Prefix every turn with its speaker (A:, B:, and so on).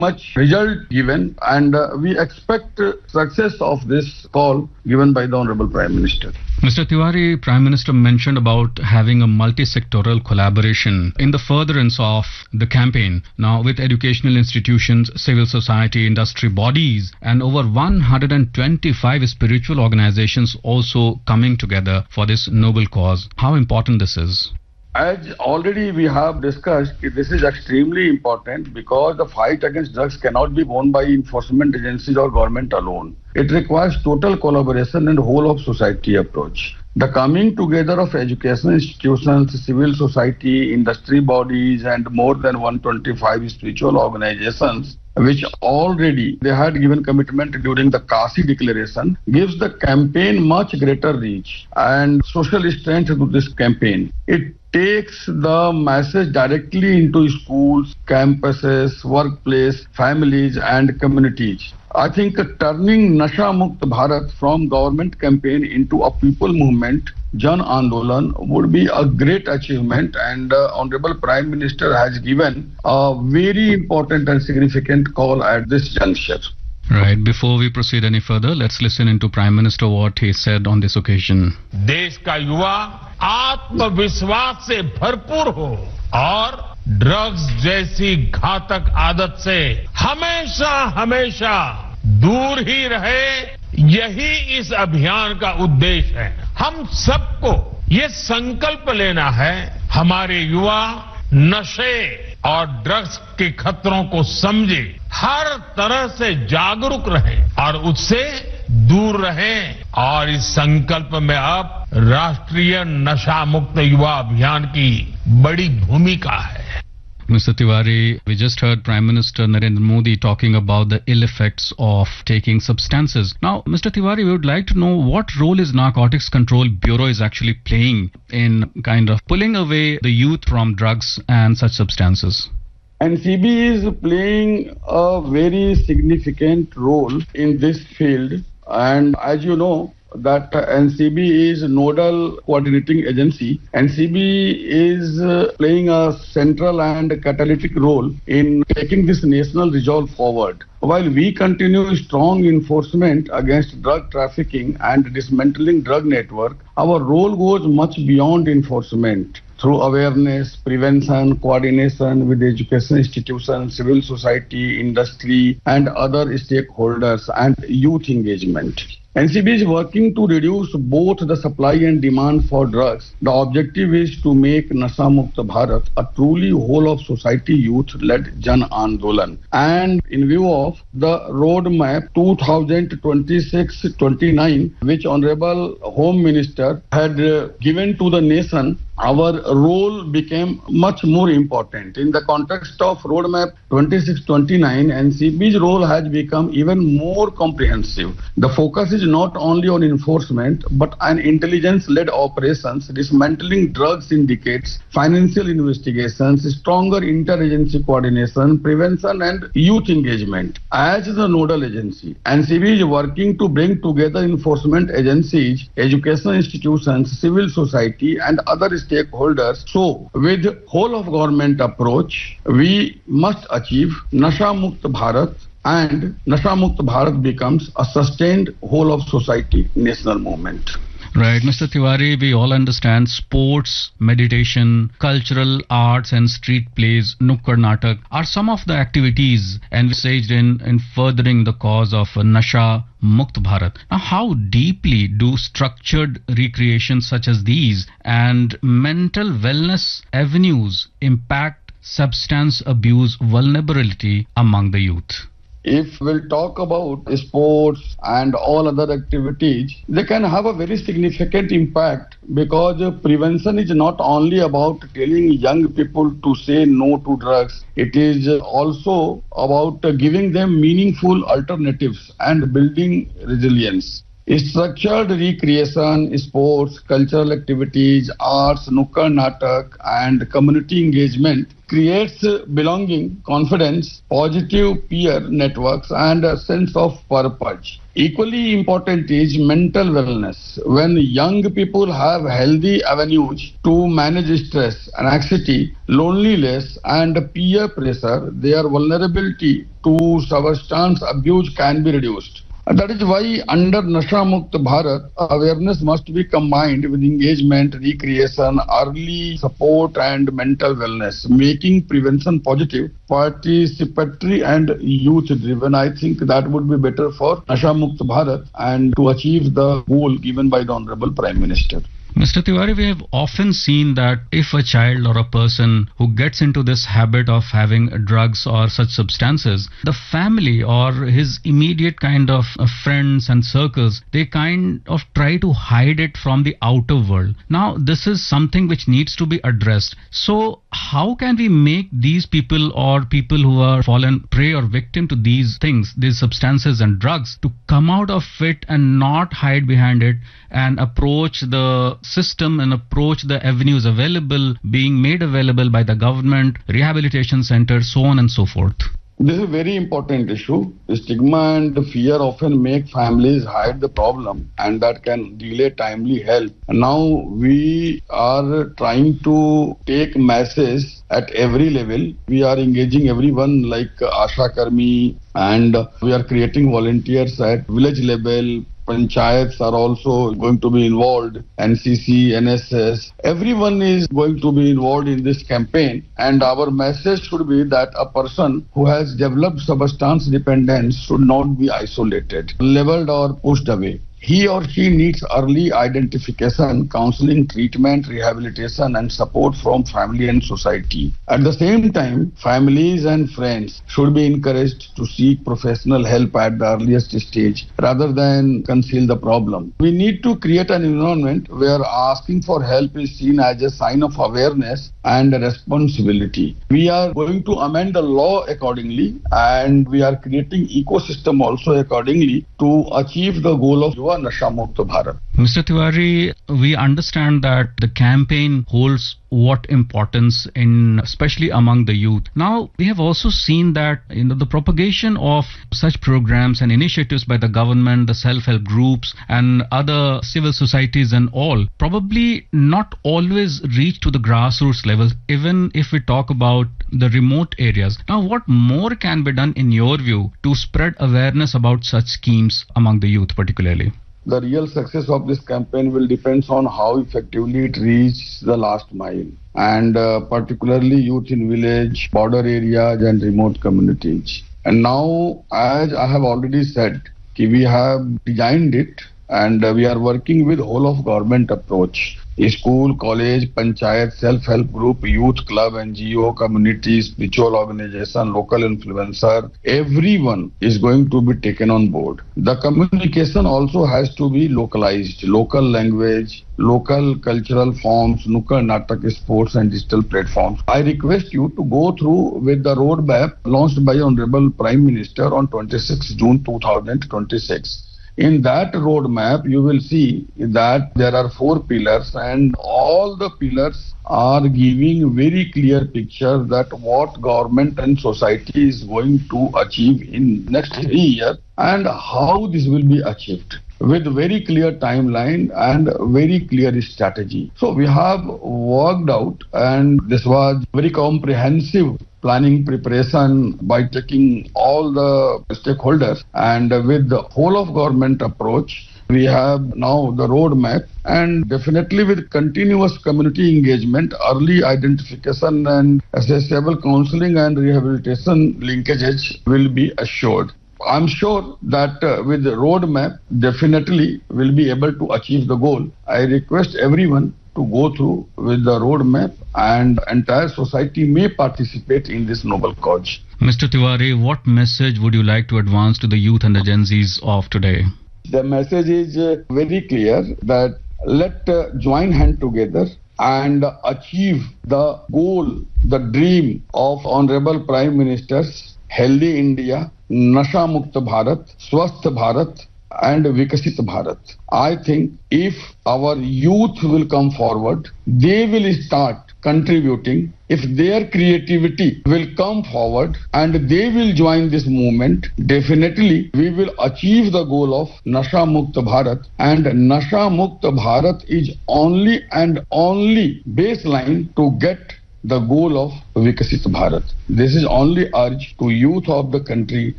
A: much result given, and we expect success of this call given by the Honorable Prime Minister.
B: Mr. Tiwari, Prime Minister mentioned about having a multi-sectoral collaboration in the furtherance of the campaign. Now, with educational institutions, civil society, industry bodies, and over 125 spiritual organizations also coming together for this noble cause. How important this is?
A: As already we have discussed, this is extremely important because the fight against drugs cannot be won by enforcement agencies or government alone. It requires total collaboration and whole of society approach. The coming together of educational institutions, civil society, industry bodies, and more than 125 spiritual organizations, which already they had given commitment during the Kasi Declaration, gives the campaign much greater reach and social strength to this campaign. It takes the message directly into schools, campuses, workplace, families, and communities. I think turning Nasha Mukt Bharat from government campaign into a people movement, Jan Andolan, would be a great achievement, and Honorable Prime Minister has given a very important and significant call at this juncture.
B: Right. Before we proceed any further, let's listen into Prime Minister what he said on this occasion.
C: देश का युवा आत्मविश्वास से भरपूर हो और drugs जैसी घातक आदत से हमेशा हमेशा दूर ही रहे, यही इस अभियान का उद्देश्य है। हम सबको ये संकल्प लेना है, हमारे युवा नशे और ड्रग्स के खतरों को समझे, हर तरह से जागरूक रहे और उससे दूर रहें। और इस संकल्प में अब राष्ट्रीय नशा मुक्त युवा अभियान की बड़ी भूमिका है।
B: Mr. Tiwari, we just heard Prime Minister Narendra Modi talking about the ill effects of taking substances. Now, Mr. Tiwari, we would like to know what role is Narcotics Control Bureau is actually playing in kind of pulling away the youth from drugs and such substances.
A: NCB is playing a very significant role in this field, and as you know, that NCB is nodal coordinating agency. NCB is playing a central and catalytic role in taking this national resolve forward. While we continue strong enforcement against drug trafficking and dismantling drug network, our role goes much beyond enforcement. Through awareness, prevention, coordination with education institutions, civil society, industry, and other stakeholders, and youth engagement. NCB is working to reduce both the supply and demand for drugs. The objective is to make Nasha Mukt Bharat a truly whole of society youth-led Jan Andolan. And in view of the roadmap 2026-29, which Honorable Home Minister had given to the nation, our role became much more important. In the context of Roadmap 26-29, NCB's role has become even more comprehensive. The focus is not only on enforcement, but on intelligence-led operations, dismantling drug syndicates, financial investigations, stronger interagency coordination, prevention, and youth engagement. As the nodal agency, NCB is working to bring together enforcement agencies, educational institutions, civil society, and other stakeholders. So, with whole of government approach, we must achieve Nasha Mukt Bharat, and Nasha Mukt Bharat becomes a sustained whole of society national movement.
B: Right, Mr. Tiwari, we all understand sports, meditation, cultural arts and street plays, Nukkad Natak are some of the activities envisaged in furthering the cause of Nasha Mukt Bharat. Now, how deeply do structured recreations such as these and mental wellness avenues impact substance abuse vulnerability among the youth?
A: If we'll talk about sports and all other activities, they can have a very significant impact because prevention is not only about telling young people to say no to drugs. It is also about giving them meaningful alternatives and building resilience. Structured recreation, sports, cultural activities, arts, nukkad natak, and community engagement creates belonging, confidence, positive peer networks, and a sense of purpose. Equally important is mental wellness. When young people have healthy avenues to manage stress, anxiety, loneliness, and peer pressure, their vulnerability to substance abuse can be reduced. And that is why under Nasha Mukt Bharat, awareness must be combined with engagement, recreation, early support and mental wellness, making prevention positive, participatory and youth driven. I think that would be better for Nasha Mukt Bharat and to achieve the goal given by the Honorable Prime Minister.
B: Mr. Tiwari, we have often seen that if a child or a person who gets into this habit of having drugs or such substances, the family or his immediate kind of friends and circles, they kind of try to hide it from the outer world. Now, this is something which needs to be addressed. So, how can we make these people or people who are fallen prey or victim to these things, these substances and drugs, to come out of it and not hide behind it and approach the system and approach the avenues available, being made available by the government, rehabilitation centers, so on and so forth?
A: This is a very important issue. Stigma and fear often make families hide the problem, and that can delay timely help. Now we are trying to take message at every level. We are engaging everyone like Asha Karmi, and we are creating volunteers at village level. Panchayats are also going to be involved, NCC, NSS, everyone is going to be involved in this campaign, and our message should be that a person who has developed substance dependence should not be isolated, leveled or pushed away. He or she needs early identification, counseling, treatment, rehabilitation and support from family and society. At the same time, families and friends should be encouraged to seek professional help at the earliest stage rather than conceal the problem. We need to create an environment where asking for help is seen as a sign of awareness and responsibility. We are going to amend the law accordingly, and we are creating ecosystem also accordingly to achieve the goal of Nasha Mukt Bharat.
B: Mr. Tiwari, we understand that the campaign holds what importance in especially among the youth. Now, we have also seen that the propagation of such programs and initiatives by the government, the self-help groups and other civil societies and all probably not always reach to the grassroots level, even if we talk about the remote areas. Now, what more can be done in your view to spread awareness about such schemes among the youth particularly?
A: The real success of this campaign will depend on how effectively it reaches the last mile, and particularly youth in village, border areas and remote communities. And now, as I have already said, we have designed it and we are working with whole of government approach. School, college, panchayat, self-help group, youth club, NGO, community, spiritual organization, local influencer, everyone is going to be taken on board. The communication also has to be localized, local language, local cultural forms, nukkad natak, sports and digital platforms. I request you to go through with the roadmap launched by Honorable Prime Minister on 26 June 2026. In that roadmap, you will see that there are 4 pillars, and all the pillars are giving very clear picture that what government and society is going to achieve in next 3 years and how this will be achieved, with very clear timeline and very clear strategy. So we have worked out, and this was very comprehensive planning preparation by taking all the stakeholders, and with the whole of government approach, we have now the roadmap, and definitely with continuous community engagement, early identification and accessible counseling and rehabilitation linkages will be assured. I'm sure that with the roadmap, definitely will be able to achieve the goal. I request everyone to go through with the roadmap, and entire society may participate in this noble cause.
B: Mr. Tiwari, what message would you like to advance to the youth and the Gen Zs of today?
A: The message is very clear that let join hand together and achieve the goal, the dream of Honorable Prime Minister's Healthy India, Nasha Mukt Bharat, Swasth Bharat, and Vikasit Bharat. I think if our youth will come forward, they will start contributing. If their creativity will come forward and they will join this movement, definitely we will achieve the goal of Nasha Mukta Bharat. And Nasha Mukta Bharat is only and only baseline to get the goal of Vikasit Bharat. This is only urge to youth of the country